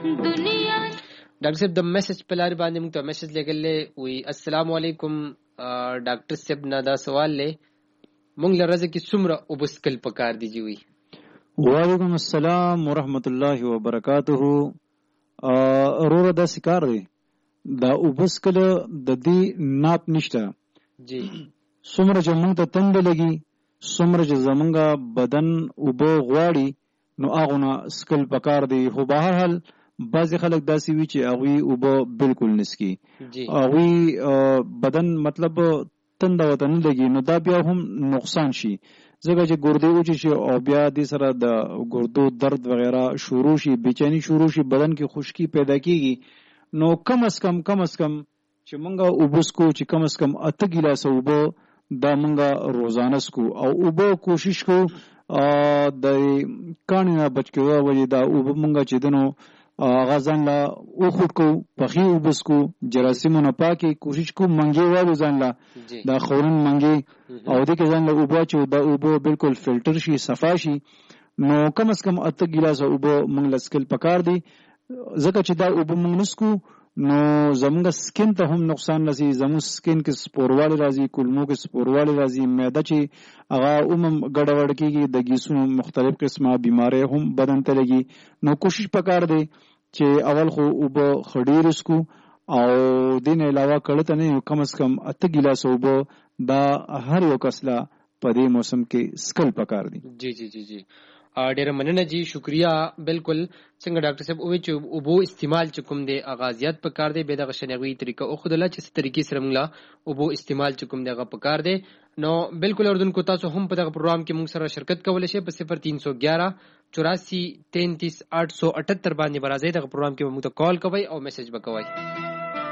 ډاکټر صاحب د میسج په لار باندې موږ ته میسج لګلې وي السلام علیکم ډاکټر صاحب نه دا سوال لې موږ لرزه کې څومره وبسکل پکار دی جوړي. وعلیکم السلام ورحمت الله وبرکاته. اورور دا سکار دی دا وبسکل د دې ناپ نشته جی څومره چې موږ ته تند لګي څومره چې زمونږه بدن وبو غواړي نو هغه سکل پکار دی. خو به هر حال بعضی خلک داسې وي چې هغوی وبو بالکل نسکي هغوی بدن مطلب تند وته نه لګي نو دا بیا هم نقصان شي ځکه چې ګردې وچې شي او بیا دې سره د ګردو درد وغیرہ شروع شي بېچیني شروع شي بدن کې خشکي پیدا کیږي. نو کم از کم چې مونږه اوبه سکو چې کم از کم 8 ګیلاسه اوبه دا مونږه روزانه سکو او اوبه کوشش کو د کانې نه بچ کېدو وجې دا اوبه مونږه چې دنو هغه ځان له وخوټ کو پخې اوبه سکو جراثیمونه پاکې کوشش کو منګې والو ځان له دا خورن منګې او دې کې ځان له اوبه چې دا اوبه بالکل فلټر شي صفا شي نو کم از کم 8 ګیلاسه اوبه مونږ له سکل پکار دي ځکه چې دا اوبه مونږ نسکو نو زمونږ سکین ته هم نقصان رسي زمونږ سکین کې سپوروالی راځي کولمو کې سپوروالی راځي معده چې هغه ګډوډ کېږي د ګیسونو مختلف قسمه بیماری هم بدن ته لګي. نو کوشش پکار دی چې اول خو اوبه خډیر اسکو او دین علاوه کړه ته نه کم از کم 8 ګیلاس اوبه دا هر یو کسلا په دې موسم کې سکل پکار دی. جی جی جی جی ډیر مننه جی شکریا. بالکل څنګه ډاکټر صاحب اوه چې اوبو استعمال چې کوم دی اغازيات پکار دی به د غشنغوي طریقه او خدله چې طریقې سره موږ اوبو استعمال چې کوم دی غو پکار دی. نو بالکل اردن کو تاسو هم په دغه پروګرام کې موږ سره شرکت کولای شئ په 0311 84 33 878 باندې برازي دغه پروګرام کې موږ ته کال کوئ او میسج وکوي.